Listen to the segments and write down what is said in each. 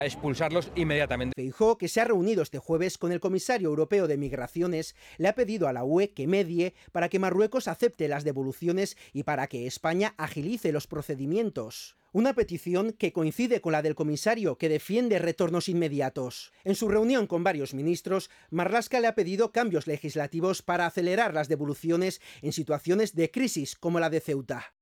expulsarlos inmediatamente. Feijóo, que se ha reunido este jueves con el comisario europeo de Migraciones, le ha pedido a la UE que medie para que Marruecos acepte las devoluciones y para que España agilice los procedimientos. Una petición que coincide con la del comisario, que defiende retornos inmediatos. En su reunión con varios ministros, Marlaska le ha pedido cambios legislativos para acelerar las devoluciones en situaciones de crisis como la de Ceuta.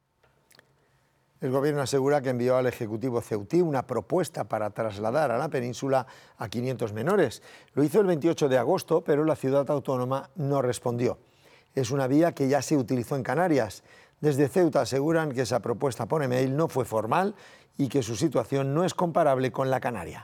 El Gobierno asegura que envió al Ejecutivo ceutí una propuesta para trasladar a la península a 500 menores. Lo hizo el 28 de agosto, pero la ciudad autónoma no respondió. Es una vía que ya se utilizó en Canarias. Desde Ceuta aseguran que esa propuesta por email no fue formal y que su situación no es comparable con la canaria.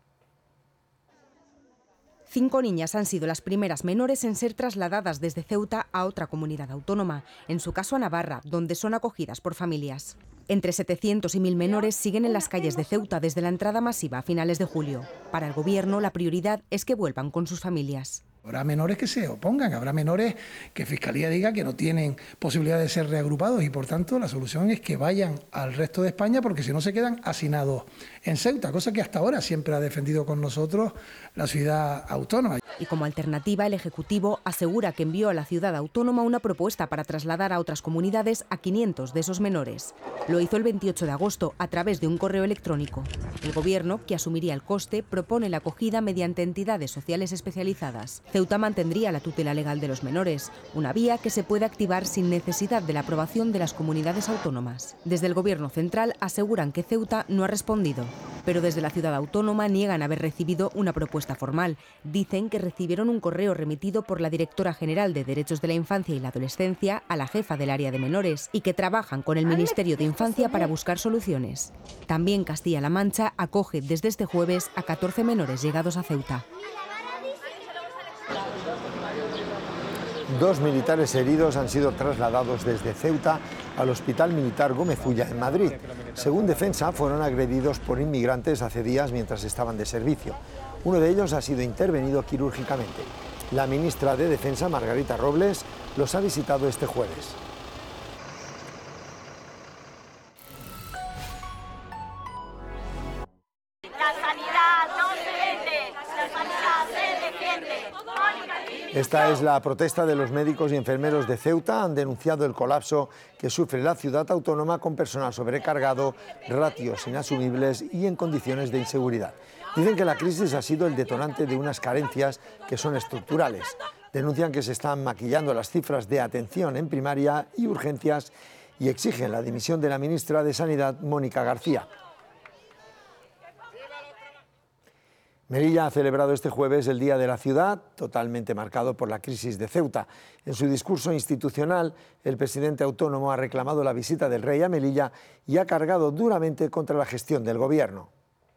5 niñas han sido las primeras menores en ser trasladadas desde Ceuta a otra comunidad autónoma, en su caso a Navarra, donde son acogidas por familias. Entre 700 y 1.000 menores siguen en las calles de Ceuta desde la entrada masiva a finales de julio. Para el Gobierno, la prioridad es que vuelvan con sus familias. Habrá menores que se opongan, habrá menores que Fiscalía diga que no tienen posibilidad de ser reagrupados y, por tanto, la solución es que vayan al resto de España, porque si no se quedan hacinados en Ceuta, cosa que hasta ahora siempre ha defendido con nosotros la ciudad autónoma. Y como alternativa, el Ejecutivo asegura que envió a la ciudad autónoma una propuesta para trasladar a otras comunidades a 500 de esos menores. Lo hizo el 28 de agosto a través de un correo electrónico. El Gobierno, que asumiría el coste, propone la acogida mediante entidades sociales especializadas. Ceuta mantendría la tutela legal de los menores, una vía que se puede activar sin necesidad de la aprobación de las comunidades autónomas. Desde el Gobierno central aseguran que Ceuta no ha respondido, pero desde la ciudad autónoma niegan haber recibido una propuesta formal. Dicen que recibieron un correo remitido por la directora general de Derechos de la Infancia y la Adolescencia a la jefa del área de menores y que trabajan con el Ministerio de Infancia para buscar soluciones. También Castilla-La Mancha acoge desde este jueves a 14 menores llegados a Ceuta. 2 militares heridos han sido trasladados desde Ceuta al Hospital Militar Gómez Ulla en Madrid. Según Defensa, fueron agredidos por inmigrantes hace días mientras estaban de servicio. Uno de ellos ha sido intervenido quirúrgicamente. La ministra de Defensa, Margarita Robles, los ha visitado este jueves. Esta es la protesta de los médicos y enfermeros de Ceuta. Han denunciado el colapso que sufre la ciudad autónoma con personal sobrecargado, ratios inasumibles y en condiciones de inseguridad. Dicen que la crisis ha sido el detonante de unas carencias que son estructurales. Denuncian que se están maquillando las cifras de atención en primaria y urgencias y exigen la dimisión de la ministra de Sanidad, Mónica García. Melilla ha celebrado este jueves el Día de la Ciudad, totalmente marcado por la crisis de Ceuta. En su discurso institucional, el presidente autónomo ha reclamado la visita del rey a Melilla y ha cargado duramente contra la gestión del gobierno.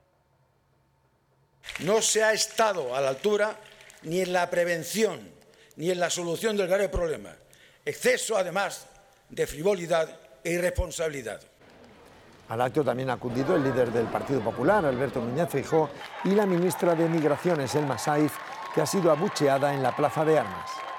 No se ha estado a la altura ni en la prevención ni en la solución del grave problema. Exceso, además, de frivolidad e irresponsabilidad. Al acto también ha acudido el líder del Partido Popular, Alberto Núñez Feijóo, y la ministra de Migraciones, Elma Saif, que ha sido abucheada en la Plaza de Armas.